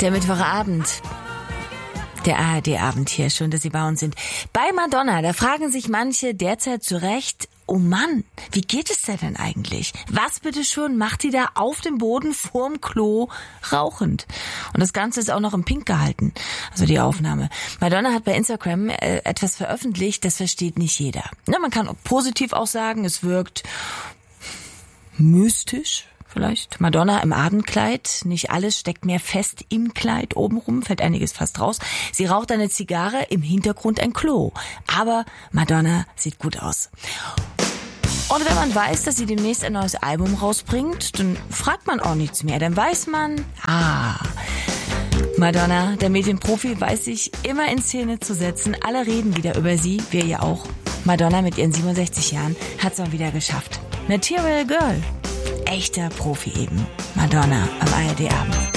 Der Mittwochabend. Der ARD-Abend hier. Schön, dass Sie bei uns sind. Bei Madonna, da fragen sich manche derzeit zu Recht, oh Mann, wie geht es denn eigentlich? Was bitteschön macht die da auf dem Boden vorm Klo rauchend? Und das Ganze ist auch noch im Pink gehalten, also die Aufnahme. Madonna hat bei Instagram etwas veröffentlicht, das versteht nicht jeder. Ja, man kann positiv auch sagen, es wirkt mystisch. Vielleicht. Madonna im Abendkleid. Nicht alles steckt mehr fest im Kleid. Obenrum fällt einiges fast raus. Sie raucht eine Zigarre, im Hintergrund ein Klo. Aber Madonna sieht gut aus. Und wenn man weiß, dass sie demnächst ein neues Album rausbringt, dann fragt man auch nichts mehr. Dann weiß man, Madonna, der Medienprofi, weiß sich immer in Szene zu setzen. Alle reden wieder über sie, wir ja auch. Madonna mit ihren 67 Jahren hat es mal wieder geschafft. Material Girl. Echter Profi eben. Madonna am ARD-Abend.